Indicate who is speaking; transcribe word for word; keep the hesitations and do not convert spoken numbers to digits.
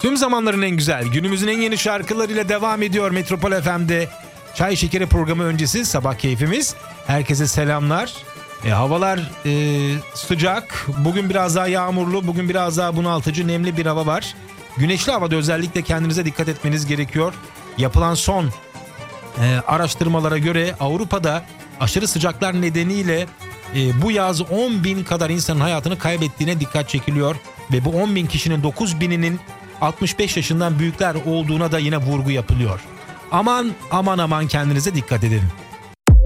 Speaker 1: Tüm zamanların en güzel, günümüzün en yeni şarkılarıyla devam ediyor Metropol F M'de. Çay Şekeri programı öncesi sabah keyfimiz. Herkese selamlar. E, havalar e, sıcak. Bugün biraz daha yağmurlu, bugün biraz daha bunaltıcı, nemli bir hava var. Güneşli havada özellikle kendinize dikkat etmeniz gerekiyor. Yapılan son e, araştırmalara göre Avrupa'da aşırı sıcaklar nedeniyle e, bu yaz on bin kadar insanın hayatını kaybettiğine dikkat çekiliyor. Ve bu on bin kişinin dokuz bininin altmış beş yaşından büyükler olduğuna da yine vurgu yapılıyor. Aman aman aman kendinize dikkat edin.